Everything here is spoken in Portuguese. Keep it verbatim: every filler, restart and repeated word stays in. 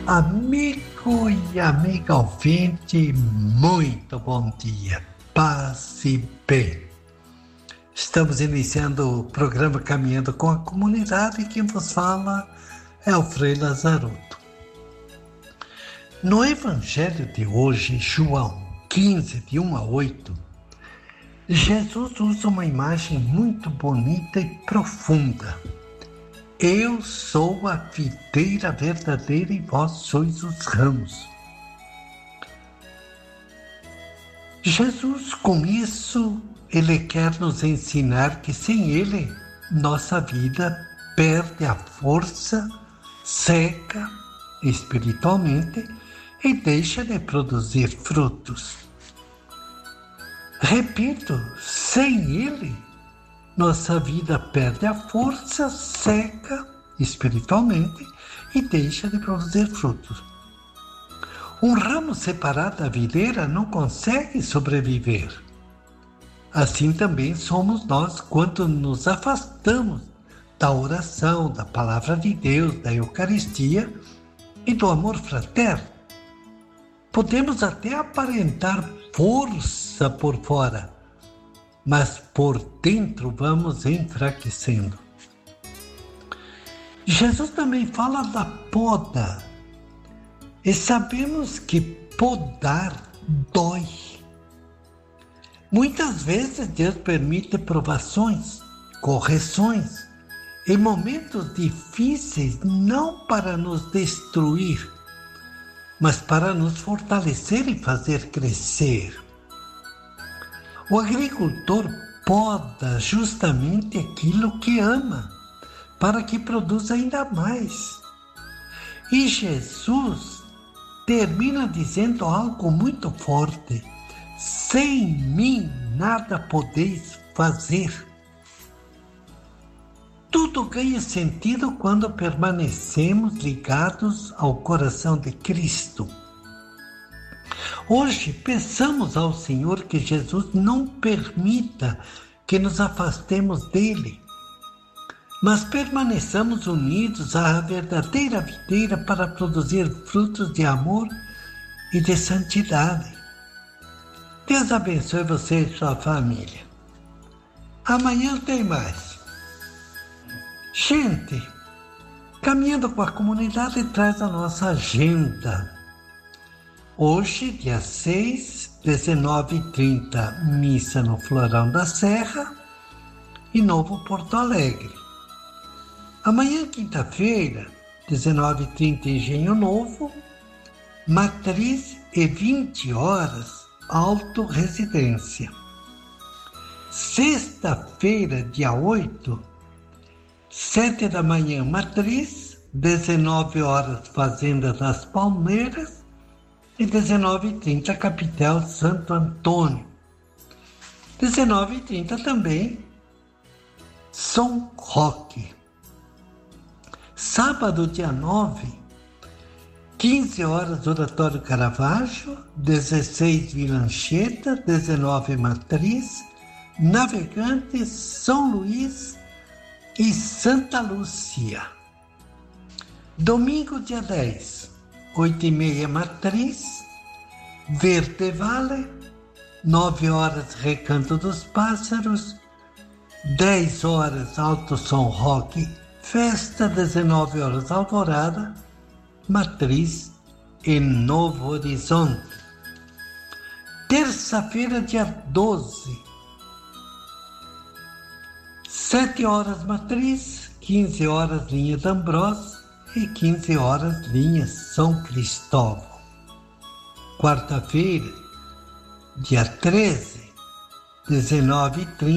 Amigo e amiga ouvinte, muito bom dia, paz e bem. Estamos iniciando o programa Caminhando com a Comunidade e quem vos fala é o Frei Lazaroto. No Evangelho de hoje, João quinze, de um a oito, Jesus usa uma imagem muito bonita e profunda. Eu sou a videira verdadeira e vós sois os ramos. Jesus, com isso, ele quer nos ensinar que sem ele, nossa vida perde a força, seca espiritualmente e deixa de produzir frutos. Repito, sem ele, nossa vida perde a força, seca espiritualmente e deixa de produzir frutos. Um ramo separado da videira não consegue sobreviver. Assim também somos nós quando nos afastamos da oração, da palavra de Deus, da Eucaristia e do amor fraterno. Podemos até aparentar força por fora, mas por dentro vamos enfraquecendo. Jesus também fala da poda, e sabemos que podar dói. Muitas vezes Deus permite provações, correções, em momentos difíceis, não para nos destruir, mas para nos fortalecer e fazer crescer. O agricultor poda justamente aquilo que ama, para que produza ainda mais. E Jesus termina dizendo algo muito forte: sem mim nada podeis fazer. Tudo ganha sentido quando permanecemos ligados ao coração de Cristo. Hoje, peçamos ao Senhor que Jesus não permita que nos afastemos dele, mas permaneçamos unidos à verdadeira videira para produzir frutos de amor e de santidade. Deus abençoe você e sua família. Amanhã tem mais. Gente, Caminhando com a Comunidade traz a nossa agenda. Hoje, dia seis, dezenove e trinta, missa no Florão da Serra e Novo Porto Alegre. Amanhã, quinta-feira, dezenove e trinta, Engenho Novo, Matriz e vinte horas, Alto Residência. Sexta-feira, dia oito, sete da manhã, Matriz, dezenove horas, Fazenda das Palmeiras, e dezenove e trinta, Capitel Santo Antônio. dezenove e trinta também, São Roque. Sábado, dia nove, quinze horas, Oratório Caravaggio, dezesseis, Vila Anchieta, dezenove, Matriz, Navegantes, São Luís e Santa Lúcia. Domingo, dia dez, oito e meia, Matriz, Verde Vale, nove horas, Recanto dos Pássaros, dez horas, Alto São Roque, Festa, dezenove horas, Alvorada, Matriz e Novo Horizonte. Terça-feira, dia doze, sete horas, Matriz, quinze horas, Linha D'Ambrós e quinze horas, Linha São Cristóvão. Quarta-feira, dia treze, dezenove e trinta,